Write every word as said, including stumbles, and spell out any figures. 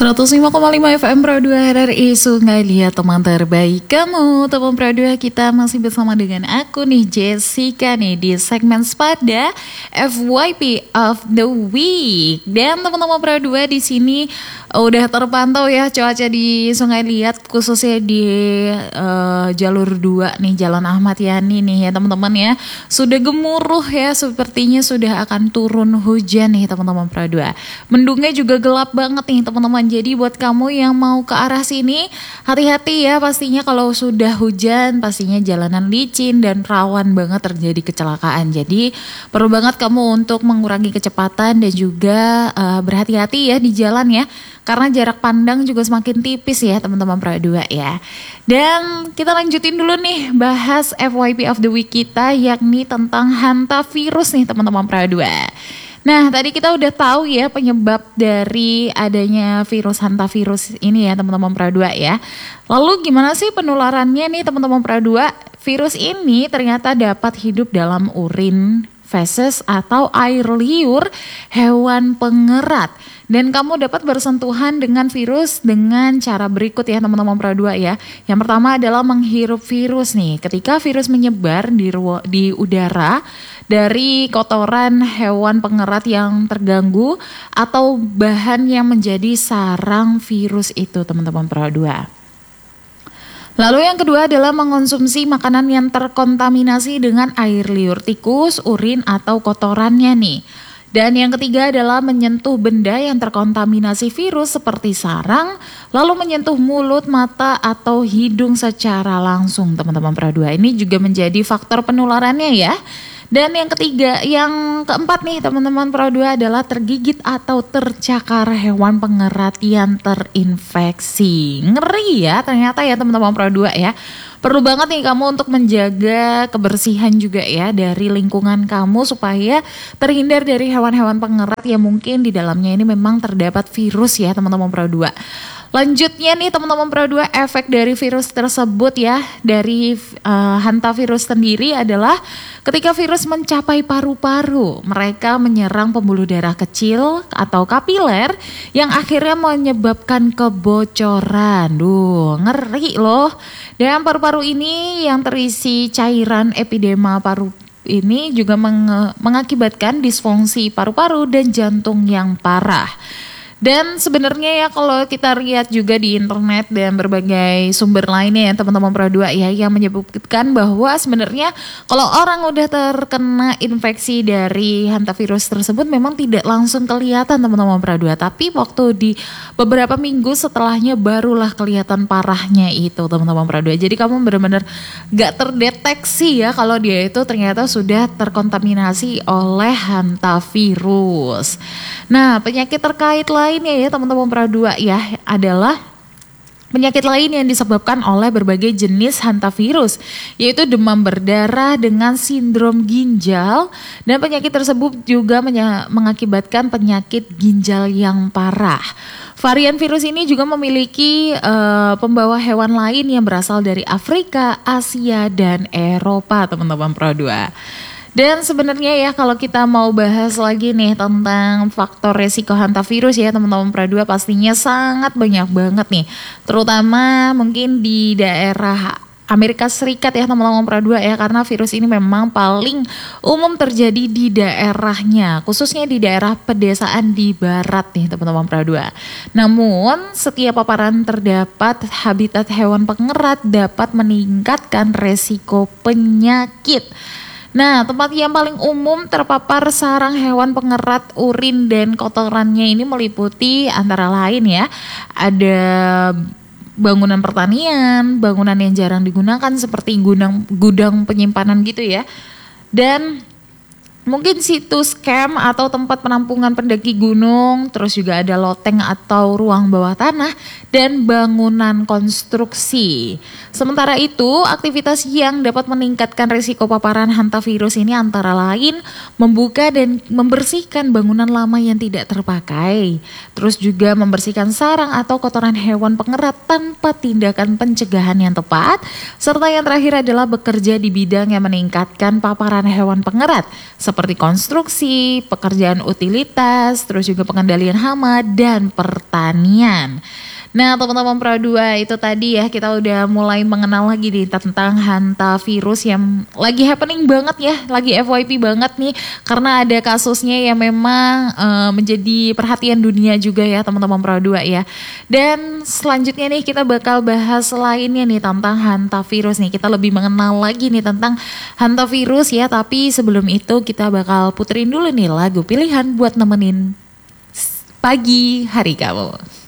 seratus lima koma lima F M Pro dua R R I Sungai Liat, teman terbaik kamu. Teman Pro dua, kita masih bersama dengan aku nih, Jessica nih, di segmen Spada F Y P of the Week. Dan teman-teman Pro dua, di sini udah terpantau ya cuaca di Sungai Liat, khususnya di uh, jalur dua nih, Jalan Ahmad Yani nih ya teman-teman ya. Sudah gemuruh ya, sepertinya sudah akan turun hujan nih teman-teman Pro dua. Mendungnya juga gelap banget nih teman-teman. Jadi buat kamu yang mau ke arah sini, hati-hati ya, pastinya kalau sudah hujan pastinya jalanan licin dan rawan banget terjadi kecelakaan. Jadi perlu banget kamu untuk mengurangi kecepatan dan juga uh, berhati-hati ya di jalan ya, karena jarak pandang juga semakin tipis ya teman-teman Pro dua ya. Dan kita lanjutin dulu nih bahas F Y P of the Week kita, yakni tentang hantavirus nih teman-teman Pro dua. Nah, tadi kita udah tahu ya penyebab dari adanya virus hantavirus ini ya teman-teman Pro dua ya. Lalu gimana sih penularannya nih teman-teman Pro dua? Virus ini ternyata dapat hidup dalam urin, feses atau air liur hewan pengerat. Dan kamu dapat bersentuhan dengan virus dengan cara berikut ya teman-teman Pro dua ya. Yang pertama adalah menghirup virus nih. Ketika virus menyebar di ru- di udara dari kotoran hewan pengerat yang terganggu atau bahan yang menjadi sarang virus itu teman-teman Pro dua. Lalu yang kedua adalah mengonsumsi makanan yang terkontaminasi dengan air liur tikus, urin atau kotorannya nih. Dan yang ketiga adalah menyentuh benda yang terkontaminasi virus seperti sarang, lalu menyentuh mulut, mata, atau hidung secara langsung teman-teman Pro dua. Ini juga menjadi faktor penularannya ya. Dan yang ketiga, yang keempat nih teman-teman Pro dua adalah tergigit atau tercakar hewan pengerat yang terinfeksi. Ngeri ya ternyata ya teman-teman Pro dua ya. Perlu banget nih kamu untuk menjaga kebersihan juga ya dari lingkungan kamu supaya terhindar dari hewan-hewan pengerat yang mungkin di dalamnya ini memang terdapat virus ya teman-teman Pro dua. Lanjutnya nih teman-teman Pro dua, efek dari virus tersebut ya, dari uh, hantavirus sendiri adalah ketika virus mencapai paru-paru, mereka menyerang pembuluh darah kecil atau kapiler yang akhirnya menyebabkan kebocoran. Duh, ngeri loh. Dan paru-paru ini yang terisi cairan epidema paru ini juga meng- mengakibatkan disfungsi paru-paru dan jantung yang parah. Dan sebenarnya ya kalau kita lihat juga di internet dan berbagai sumber lainnya ya teman-teman Pro dua ya, yang menyebutkan bahwa sebenarnya kalau orang udah terkena infeksi dari hantavirus tersebut memang tidak langsung kelihatan teman-teman Pro dua, tapi waktu di beberapa minggu setelahnya barulah kelihatan parahnya itu teman-teman Pro dua. Jadi kamu benar-benar gak terdeteksi ya kalau dia itu ternyata sudah terkontaminasi oleh hantavirus. Nah, penyakit terkait lainnya ya teman-teman Pro dua ya adalah penyakit lain yang disebabkan oleh berbagai jenis hantavirus, yaitu demam berdarah dengan sindrom ginjal, dan penyakit tersebut juga menya- mengakibatkan penyakit ginjal yang parah. Varian virus ini juga memiliki uh, pembawa hewan lain yang berasal dari Afrika, Asia, dan Eropa teman-teman Pro dua. Dan sebenarnya ya kalau kita mau bahas lagi nih tentang faktor resiko hantavirus ya teman-teman Pro dua, pastinya sangat banyak banget nih. Terutama mungkin di daerah Amerika Serikat ya teman-teman Pro dua ya, karena virus ini memang paling umum terjadi di daerahnya, khususnya di daerah pedesaan di barat nih teman-teman Pro dua. Namun setiap paparan terdapat habitat hewan pengerat dapat meningkatkan resiko penyakit. Nah, tempat yang paling umum terpapar sarang hewan pengerat urin dan kotorannya ini meliputi antara lain ya, ada bangunan pertanian, bangunan yang jarang digunakan seperti gudang, gudang penyimpanan gitu ya, dan mungkin situs camp atau tempat penampungan pendaki gunung, terus juga ada loteng atau ruang bawah tanah, dan bangunan konstruksi. Sementara itu, aktivitas yang dapat meningkatkan risiko paparan hantavirus ini antara lain membuka dan membersihkan bangunan lama yang tidak terpakai, terus juga membersihkan sarang atau kotoran hewan pengerat tanpa tindakan pencegahan yang tepat, serta yang terakhir adalah bekerja di bidang yang meningkatkan paparan hewan pengerat, seperti seperti konstruksi, pekerjaan utilitas, terus juga pengendalian hama dan pertanian. Nah teman-teman Pro dua itu tadi ya kita udah mulai mengenal lagi nih tentang hantavirus yang lagi happening banget ya, lagi F Y P banget nih karena ada kasusnya yang memang uh, menjadi perhatian dunia juga ya teman-teman Pro dua ya. Dan selanjutnya nih kita bakal bahas lainnya nih tentang hantavirus nih, kita lebih mengenal lagi nih tentang hantavirus ya, tapi sebelum itu kita bakal puterin dulu nih lagu pilihan buat nemenin pagi hari kamu.